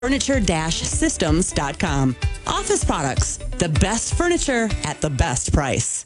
Furniture-Systems.com. Office products, the best furniture at the best price.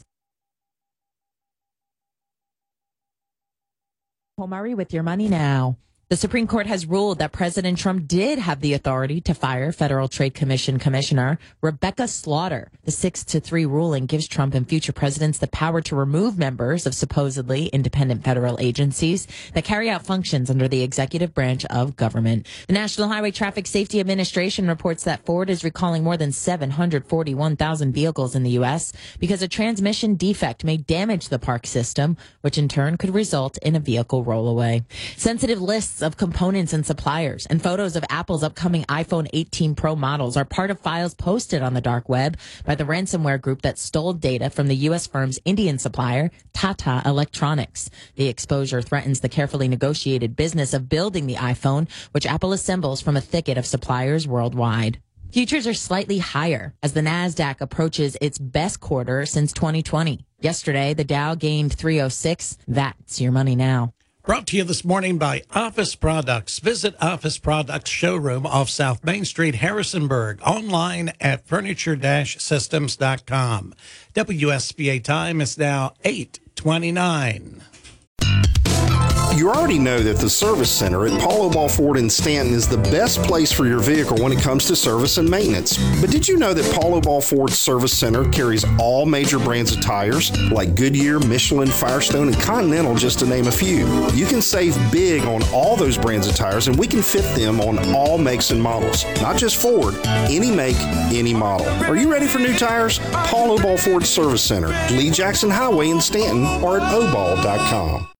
Paul Murray with your money now. The Supreme Court has ruled that President Trump did have the authority to fire Federal Trade Commission Commissioner Rebecca Slaughter. The 6-3 ruling gives Trump and future presidents the power to remove members of supposedly independent federal agencies that carry out functions under the executive branch of government. The National Highway Traffic Safety Administration reports that Ford is recalling more than 741,000 vehicles in the U.S. because a transmission defect may damage the park system, which in turn could result in a vehicle rollaway. Sensitive lists of components and suppliers and photos of Apple's upcoming iPhone 18 Pro models are part of files posted on the dark web by the ransomware group that stole data from the U.S. firm's Indian supplier, Tata Electronics. The exposure threatens the carefully negotiated business of building the iPhone, which Apple assembles from a thicket of suppliers worldwide. Futures are slightly higher as the NASDAQ approaches its best quarter since 2020. Yesterday, the Dow gained 306. That's your money now. Brought to you this morning by Office Products. Visit Office Products showroom off South Main Street, Harrisonburg. Online at furniture-systems.com. WSBA time is now 8:29. You already know that the service center at Paul Obal Ford in Stanton is the best place for your vehicle when it comes to service and maintenance. But did you know that Paul Obal Ford Service Center carries all major brands of tires like Goodyear, Michelin, Firestone, and Continental, just to name a few? You can save big on all those brands of tires, and we can fit them on all makes and models. Not just Ford, any make, any model. Are you ready for new tires? Paul Obal Ford Service Center, Lee Jackson Highway in Stanton, or at obal.com.